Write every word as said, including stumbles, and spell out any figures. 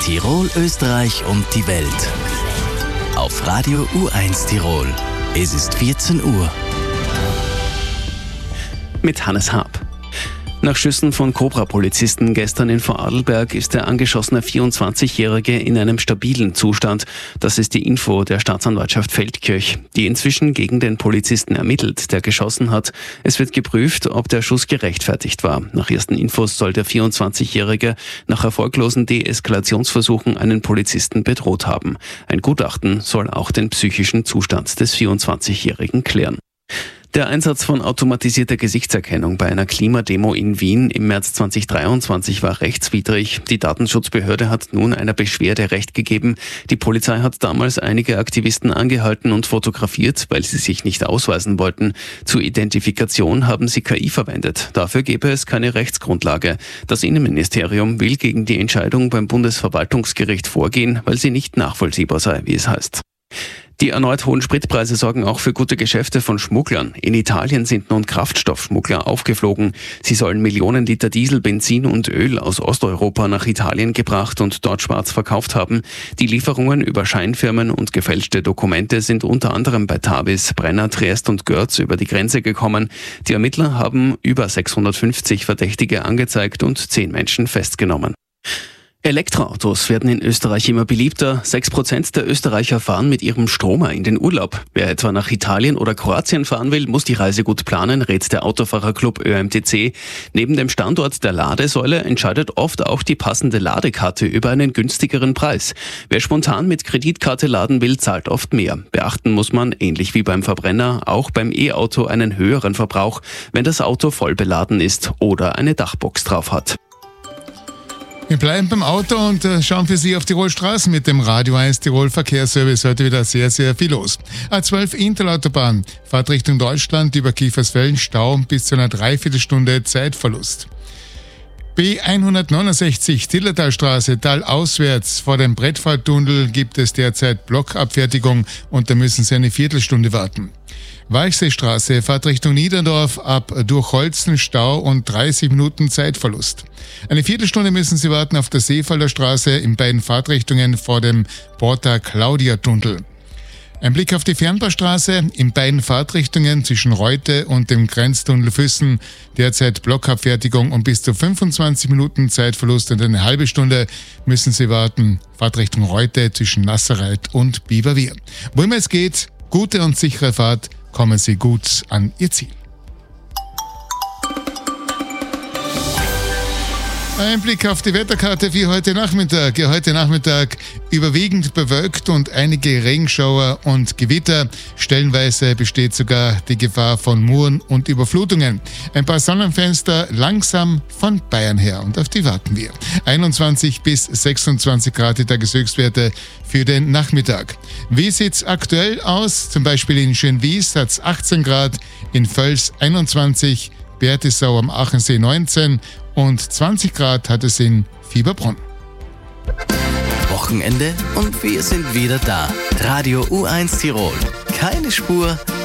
Tirol, Österreich und die Welt. Auf Radio U eins Tirol. Es ist vierzehn Uhr. Mit Hannes Haab. Nach Schüssen von Cobra-Polizisten gestern in Vorarlberg ist der angeschossene vierundzwanzigjährige in einem stabilen Zustand. Das ist die Info der Staatsanwaltschaft Feldkirch, die inzwischen gegen den Polizisten ermittelt, der geschossen hat. Es wird geprüft, ob der Schuss gerechtfertigt war. Nach ersten Infos soll der vierundzwanzigjährige nach erfolglosen Deeskalationsversuchen einen Polizisten bedroht haben. Ein Gutachten soll auch den psychischen Zustand des vierundzwanzigjährigen klären. Der Einsatz von automatisierter Gesichtserkennung bei einer Klimademo in Wien im März zweitausenddreiundzwanzig war rechtswidrig. Die Datenschutzbehörde hat nun einer Beschwerde Recht gegeben. Die Polizei hat damals einige Aktivisten angehalten und fotografiert, weil sie sich nicht ausweisen wollten. Zur Identifikation haben sie K I verwendet. Dafür gäbe es keine Rechtsgrundlage. Das Innenministerium will gegen die Entscheidung beim Bundesverwaltungsgericht vorgehen, weil sie nicht nachvollziehbar sei, wie es heißt. Die erneut hohen Spritpreise sorgen auch für gute Geschäfte von Schmugglern. In Italien sind nun Kraftstoffschmuggler aufgeflogen. Sie sollen Millionen Liter Diesel, Benzin und Öl aus Osteuropa nach Italien gebracht und dort schwarz verkauft haben. Die Lieferungen über Scheinfirmen und gefälschte Dokumente sind unter anderem bei Tavis, Brenner, Triest und Görz über die Grenze gekommen. Die Ermittler haben über sechshundertfünfzig Verdächtige angezeigt und zehn Menschen festgenommen. Elektroautos werden in Österreich immer beliebter. Sechs Prozent der Österreicher fahren mit ihrem Stromer in den Urlaub. Wer etwa nach Italien oder Kroatien fahren will, muss die Reise gut planen, rät der Autofahrerclub Ö M T C. Neben dem Standort der Ladesäule entscheidet oft auch die passende Ladekarte über einen günstigeren Preis. Wer spontan mit Kreditkarte laden will, zahlt oft mehr. Beachten muss man, ähnlich wie beim Verbrenner, auch beim E-Auto einen höheren Verbrauch, wenn das Auto voll beladen ist oder eine Dachbox drauf hat. Wir bleiben beim Auto und äh, schauen für Sie auf Tirol Straßen mit dem Radio eins Tirol Verkehrsservice. Heute wieder sehr, sehr viel los. A zwölf Intelautobahn, Fahrt Richtung Deutschland über Kiefersfelden, Stau bis zu einer Dreiviertelstunde Zeitverlust. B hundertneunundsechzig Tillertalstraße, talauswärts vor dem Brettfahrtunnel gibt es derzeit Blockabfertigung und da müssen Sie eine Viertelstunde warten. Weichseestraße, Fahrt Richtung Niederdorf, ab durch Holzen, Stau und dreißig Minuten Zeitverlust. Eine Viertelstunde müssen Sie warten auf der Seefalder Straße in beiden Fahrtrichtungen vor dem Porta-Claudia-Tunnel. Ein Blick auf die Fernbahnstraße in beiden Fahrtrichtungen zwischen Reute und dem Grenztunnel Füssen. Derzeit Blockabfertigung und bis zu fünfundzwanzig Minuten Zeitverlust und eine halbe Stunde müssen Sie warten. Fahrtrichtung Reute zwischen Nasserreit und Biberwier. Wo immer es geht, gute und sichere Fahrt, kommen Sie gut an Ihr Ziel. Ein Blick auf die Wetterkarte für heute Nachmittag. Ja, heute Nachmittag überwiegend bewölkt und einige Regenschauer und Gewitter. Stellenweise besteht sogar die Gefahr von Muren und Überflutungen. Ein paar Sonnenfenster langsam von Bayern her und auf die warten wir. einundzwanzig bis sechsundzwanzig Grad die Tageshöchstwerte für den Nachmittag. Wie sieht's aktuell aus? Zum Beispiel in Schönwies hat es achtzehn Grad, in Völs einundzwanzig, Bertisau am Achensee neunzehn und zwanzig Grad hat es in Fieberbrunn. Wochenende und wir sind wieder da. Radio U eins Tirol. Keine Spur,